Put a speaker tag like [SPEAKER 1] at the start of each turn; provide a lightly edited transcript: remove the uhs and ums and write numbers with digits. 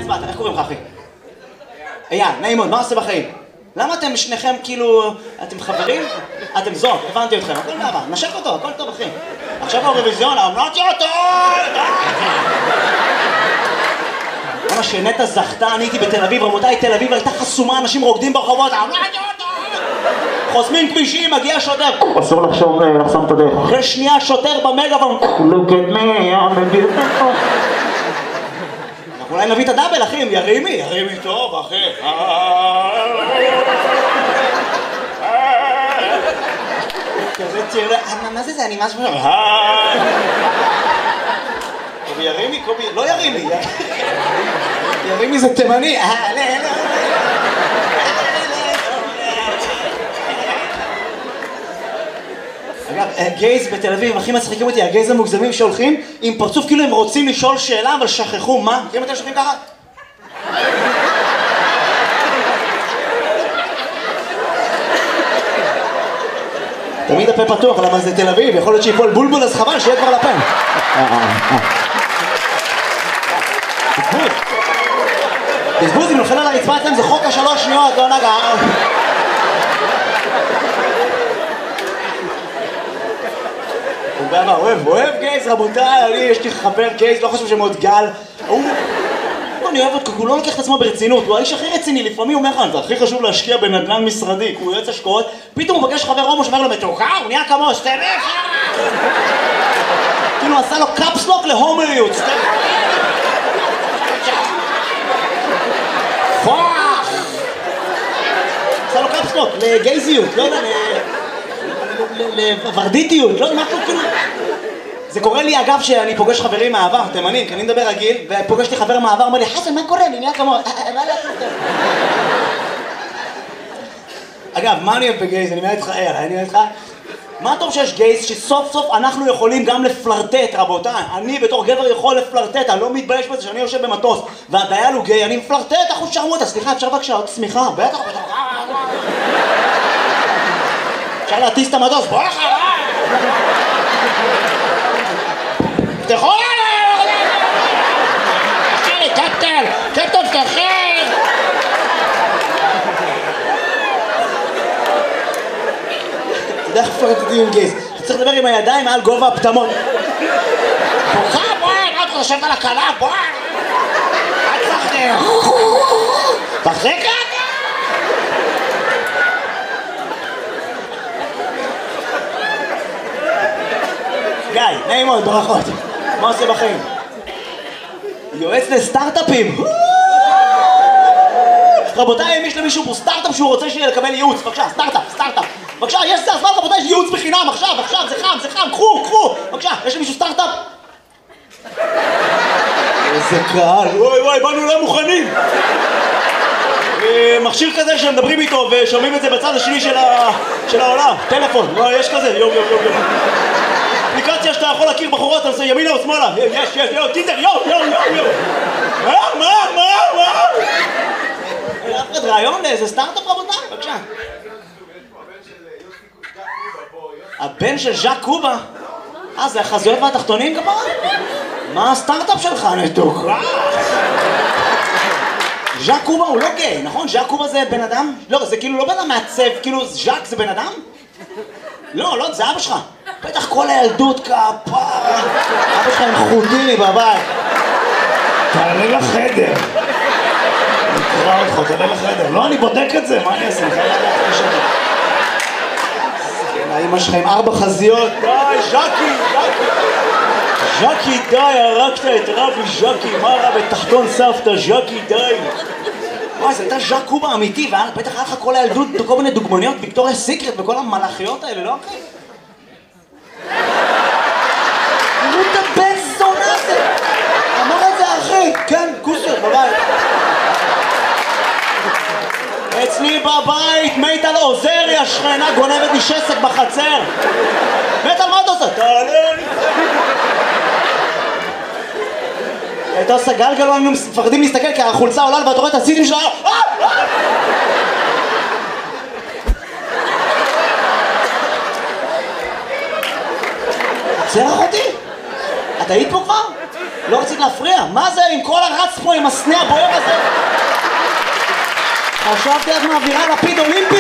[SPEAKER 1] הצבעת? איך קוראים לך אחי? אייל, נעים מאוד, מה עושה בחיים? למה אתם שניכם כאילו... אתם חברים? אתם זוג, הבנתי אתכם, הכל מעבר, נשק אותו, הכל טוב אחי. עכשיו האירוויזיון, אמרתי אותו! למה שנטע זכתה, אני הייתי בתל אביב, רבותיי, תל אביב הייתה חסומה, אנשים רוקדים ברחובות, אמרתי אותו! חוסמים כבישים, מגיע שוטר, אסור לחסום את הדרך. אחרי שנייה שוטר במגאפון, look at me, I'm a beautiful. אנחנו אולי נביא את הדאבל אחי, ירימי טוב אחי. כזה צעיר, מה זה? אני משהו... קובי ירימי? קובי... לא ירימי. ירימי זה תימני. אגב, גייז בתל אביב הכי מצחיקים אותי, הגייז המוגזמים שהולכים עם פרצוף כאילו הם רוצים לשאול שאלה אבל שכחו מה? מכירים אתם שולחים ככה? תמיד הפה פתוח, למה זה תל אביב, יכול להיות שיפול בולבול אז חבל שיהיה כבר לפה. בזבוז, אם נופל על הרצפה אתם זה חוק השלוש שניות, לא נגע. אוהב גייז רבותיי, יש לי חבר גייז, לא חושב שמאוד גל. אני אוהב אותו, הוא לא לוקח את עצמו ברצינות, הוא האיש הכי רציני, לפעמים הוא אומר לך, זה הכי חשוב להשקיע בנדל"ן משרדי, הוא יועץ השקעות, פתאום הוא פגש חבר הומו שאומר לו מתוקה, הוא נהיה כמו סטמף! כאילו עשה לו קאפסלוק להומריות, סטמף! פוח! עשה לו קאפסלוק לגייזיות, לא יודע, לוורדיטיות, לא יודע, משהו כאילו... זה קורה לי אגב שאני פוגש חברים מהעבר, תימנים, כי אני מדבר רגיל, ופוגש לי חבר מהעבר, אומר לי, חסן, מה קורה? אני נהיה כמו... מה לעשות? אגב, מה אני אוהב בגייז? אני מעט לך, אני מעט לך. מה טוב שיש גייז שסוף סוף אנחנו יכולים גם לפלרטט, רבותיי. אני בתור גבר יכול לפלרטט, אני לא מתבייש בזה שאני יושב במטוס, והדייל הוא גיי, אני מפלרטט, אחוז שרמוטה, סליחה, אפשר בבקשה עוד סמיכה? בטח, אפשר להטיס את המטוס, בוא אחריי! תחול עליי! תשאירי, קפטן, תחל! אתה יודע איך פלרטטים עם גייז? אתה צריך לדבר עם הידיים מעל גובה הפטמון. בואי, מה אתה חושבת על הכלה? בואי! אל תחזר! תחזיקה? גיא, נעים מאוד, ברכות. מה עושה בחיים? יועץ לסטארט-אפים. רבותיי, אם יש למישהו פה סטארט-אפ שהוא רוצה לקבל ייעוץ, בבקשה, סטארט-אפ. בבקשה, יש זה הזמן, רבותיי, יש ייעוץ בחינם, עכשיו, זה חם, קחו. בבקשה, יש למישהו סטארט-אפ? איזה קהל, וואי, באנו לא מוכנים. מכשיר כזה שמדברים איתו ושומעים את זה בצד השני של העולם. טלפון, יש כזה, יום. אפליקציה שאתה יכול להכיר בחורות, אתה עושה ימינה או שמאלה. יש, טינדר, יום. מה? אף אחד רעיון לאיזה סטארט-אפ רבותיי? בבקשה. הבן של ז'אק קובה? זה החזויות והתחתונים כפרה? מה הסטארט-אפ שלך נתוקה? ז'אק קובה הוא לא גיי, נכון? ז'אק קובה זה בן אדם? לא, זה כאילו לא בן אדם מעצב, כאילו ז'אק זה בן אדם? לא, זה אבא שלך. בטח כל הילדות כפרה. אבא שלך עם חוטיני בבית. תעלה לחדר. נקרא אותך, תעלה לחדר. לא, אני בודק את זה, מה אני אעשה? אמא שלך עם 4 חזיות. די, ז'קי, די, הרגת את רבי ז'קי. מה רע בתחתון סבתא, ז'קי, די. וואי, זה הייתה ז'אק קובה אמיתי, ובטח היה לך כל הילדות כל מיני דוגמניות, ויקטוריה סיקרט וכל המלאכיות האלה, לא אחי? תראו את הבן זונה הזה! אמר את זה אחי! כן, כוסיות בבית. אצלי בבית מיטל עוזריה שכנה גונבת לי שסק בחצר. מיטל, מה אתה עושה? תעלה לי! הייתה עושה גלגל, אנחנו מפחדים להסתכל כי החולצה עולה ואתה רואה את הסיטים שלה. צרח אותי? את היית פה כבר? לא רצית להפריע? מה זה עם כל הרץ פה עם הסנה הבוער הזה? חשבתי את מעבירה לפיד אולימפי?